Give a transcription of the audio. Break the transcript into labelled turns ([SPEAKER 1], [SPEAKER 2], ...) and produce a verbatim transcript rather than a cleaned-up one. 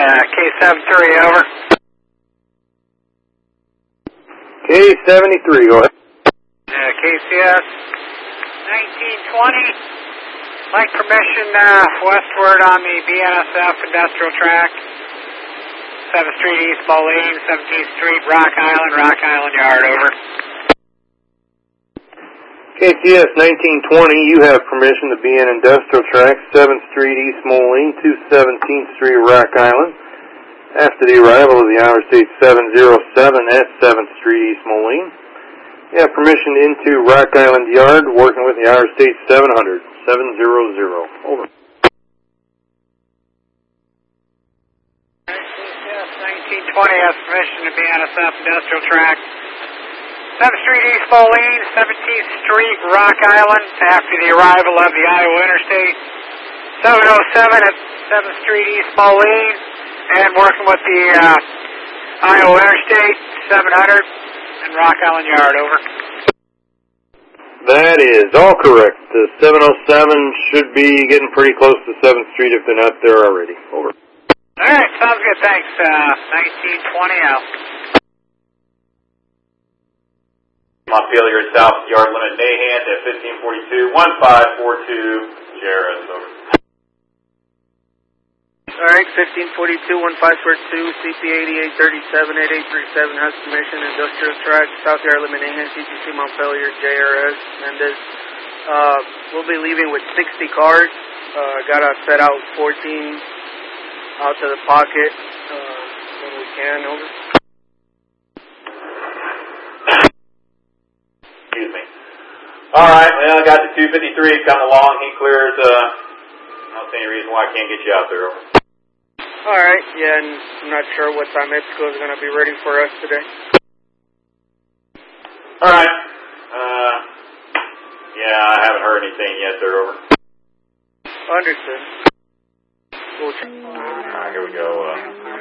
[SPEAKER 1] Uh, K seventy-three, over.
[SPEAKER 2] K seventy-three, go ahead.
[SPEAKER 1] Uh, K C S nineteen twenty. Like permission uh, westward on the B N S F industrial track. seventh Street East Moline, seventeenth Street, Rock Island, Rock Island Yard, over.
[SPEAKER 2] K C S nineteen twenty, you have permission to be in industrial track, seventh Street East Moline to seventeenth Street, Rock Island. After the arrival of the Iowa State seven oh seven at seventh Street East Moline, you have permission into Rock Island Yard, working with the Iowa State seven hundred, seven hundred, over.
[SPEAKER 1] nineteen twenty has permission to be on a South Industrial Track. seventh Street East Moline, seventeenth Street, Rock Island, after the arrival of the Iowa Interstate. seven oh seven at seventh Street East Moline, and working with the uh, Iowa Interstate, seven hundred, and Rock Island Yard, over.
[SPEAKER 2] That is all correct. The seven oh seven should be getting pretty close to seventh Street if they're not there already, over.
[SPEAKER 1] All right, sounds good. Thanks. Uh, nineteen twenty out.
[SPEAKER 3] Montpelier South Yard Limit Nahant at fifteen forty-two, fifteen forty-two, Jarrett, over.
[SPEAKER 4] All right, fifteen forty-two, fifteen forty-two, C P eighty-eight thirty-seven, eighty-eight thirty-seven has permission, industrial track, South Yard Limit Nahant, C T C Montpelier, J R S, Mendez. Uh, we'll be leaving with sixty cars. Uh, gotta set out fourteen out to the pocket uh, when we can, over.
[SPEAKER 3] Excuse me. All right, well, I got the two fifty-three coming along. He clears. Uh, I don't see any reason why I can't get you out there, over.
[SPEAKER 4] All right, yeah, and I'm not sure what time EBSCO is going to be ready for us today.
[SPEAKER 3] All right. Uh, yeah, I haven't heard anything yet. They're over.
[SPEAKER 4] Understood. We'll check.
[SPEAKER 3] All right, here we go. Uh,